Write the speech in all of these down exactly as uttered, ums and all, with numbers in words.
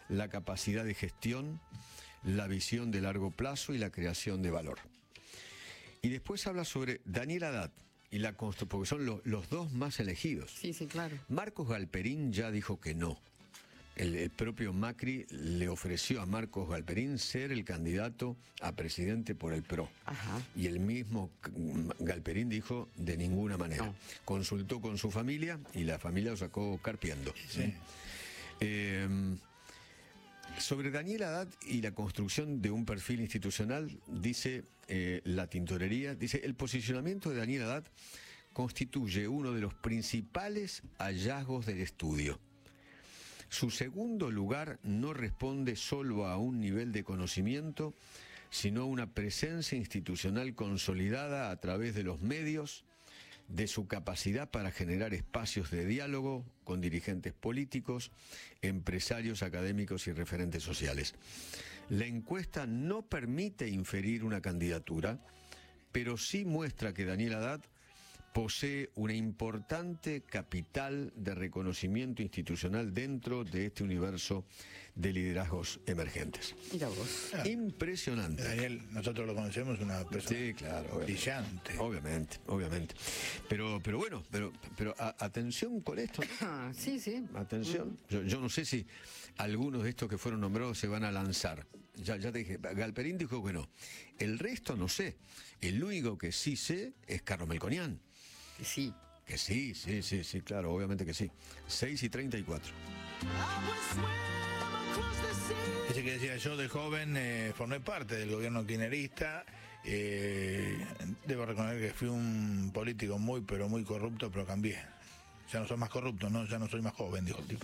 la capacidad de gestión, la visión de largo plazo y la creación de valor. Y después habla sobre Daniel Haddad y la construcción, porque son lo, los dos más elegidos. Sí, sí, claro. Marcos Galperín ya dijo que no. El, el propio Macri le ofreció a Marcos Galperín ser el candidato a presidente por el P R O. Ajá. Y el mismo Galperín dijo de ninguna manera. No. Consultó con su familia y la familia lo sacó carpiendo. Sí. Eh, sobre Daniel Haddad y la construcción de un perfil institucional, dice eh, la tintorería, dice, el posicionamiento de Daniel Haddad constituye uno de los principales hallazgos del estudio. Su segundo lugar no responde solo a un nivel de conocimiento, sino a una presencia institucional consolidada a través de los medios, de su capacidad para generar espacios de diálogo con dirigentes políticos, empresarios, académicos y referentes sociales. La encuesta no permite inferir una candidatura, pero sí muestra que Daniel Haddad posee una importante capital de reconocimiento institucional dentro de este universo de liderazgos emergentes. Mira vos. Ah, impresionante. Daniel, nosotros lo conocemos, una persona sí, claro, brillante. Obviamente, obviamente. Pero, pero bueno, pero, pero a, atención con esto. Ah, sí, sí. Atención. Mm. Yo, yo no sé si algunos de estos que fueron nombrados se van a lanzar. Ya, ya te dije, Galperín dijo que no. El resto no sé. El único que sí sé es Carlos Melconian. Que sí. Que sí, sí, sí, sí, claro, obviamente que sí. seis y treinta y cuatro. Ese que decía, yo de joven eh, formé parte del gobierno kirchnerista. Eh, debo reconocer que fui un político muy, pero muy corrupto, pero cambié. Ya no soy más corrupto, no, ya no soy más joven, dijo el tipo.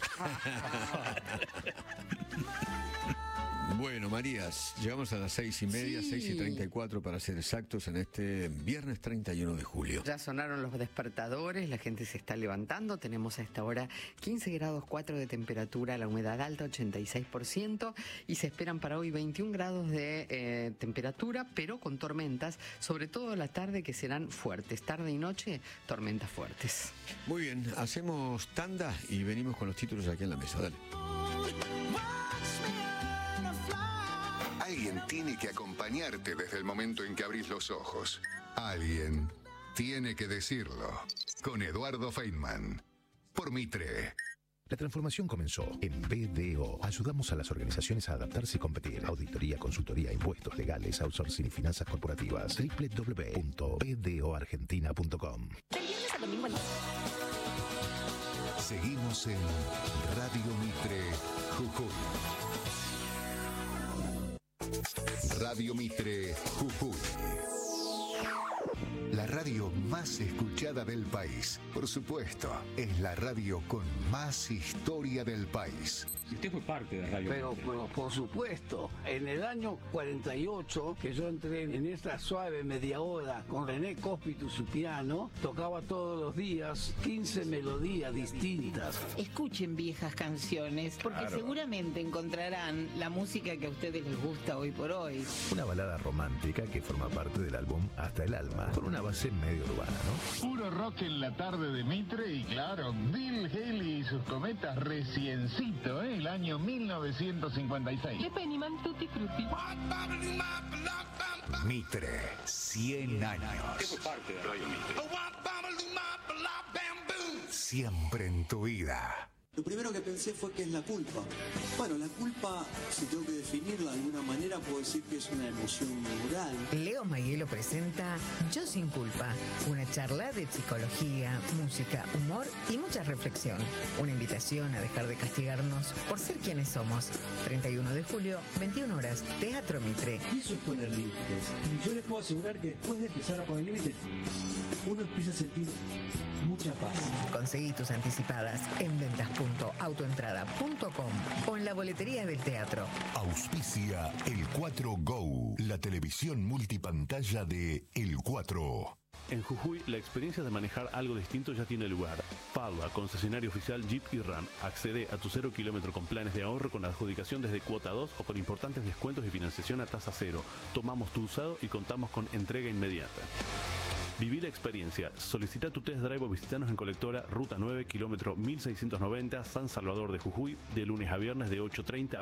Bueno, Marías, llegamos a las seis y media, Sí. seis y treinta y cuatro para ser exactos, en este viernes treinta y uno de julio. Ya sonaron los despertadores, la gente se está levantando. Tenemos a esta hora quince grados cuatro de temperatura, la humedad alta ochenta y seis por ciento y se esperan para hoy veintiún grados de eh, temperatura, pero con tormentas, sobre todo la tarde, que serán fuertes. Tarde y noche, tormentas fuertes. Muy bien, hacemos tanda y venimos con los títulos aquí en la mesa. Dale. Alguien tiene que acompañarte desde el momento en que abrís los ojos. Alguien tiene que decirlo. Con Eduardo Feynman. Por Mitre. La transformación comenzó. En B D O ayudamos a las organizaciones a adaptarse y competir. Auditoría, consultoría, impuestos legales, outsourcing y finanzas corporativas. doble u doble u doble u punto b d o argentina punto com. Seguimos en Radio Mitre Jujuy. Radio Mitre Jujuy. La radio más escuchada del país. Por supuesto, es la radio con más historia del país. Usted fue parte de Radio Pero, Mitre. pero por supuesto, en el año cuarenta y ocho, que yo entré en esta suave media hora con René Cóspito y su piano, tocaba todos los días quince melodías distintas. Escuchen viejas canciones, porque Claro. seguramente encontrarán la música que a ustedes les gusta hoy por hoy. Una balada romántica que forma parte del álbum Hasta el alma, con una base medio urbana, ¿no? Puro rock en la tarde de Mitre y claro, Bill Haley y sus cometas reciencito, ¿eh? El año mil novecientos cincuenta y seis. Le Pennyman Tutti Frutti. Mitre, cien años. Usted fue parte de Radio Mitre. Siempre en tu vida. Lo primero que pensé fue que es la culpa. Bueno, la culpa, si tengo que definirla de alguna manera, puedo decir que es una emoción moral. Leo Mayelo presenta Yo sin culpa, una charla de psicología, música, humor y mucha reflexión. Una invitación a dejar de castigarnos por ser quienes somos. treinta y uno de julio, veintiuna horas, Teatro Mitre. Y eso es poner límites. Yo les puedo asegurar que después de empezar a poner límites, uno empieza a sentir mucha paz. Conseguí tus anticipadas en ventas punto autoentrada punto com o en la boletería del teatro. Auspicia El cuatro Go, la televisión multipantalla de El cuatro. En Jujuy, la experiencia de manejar algo distinto ya tiene lugar. Padua, concesionario oficial Jeep y Ram. Accede a tu cero kilómetro con planes de ahorro con adjudicación desde cuota dos o con importantes descuentos y financiación a tasa cero. Tomamos tu usado y contamos con entrega inmediata. Viví la experiencia. Solicita tu test drive o visitanos en Colectora, Ruta nueve, kilómetro mil seiscientos noventa, San Salvador de Jujuy, de lunes a viernes de ocho treinta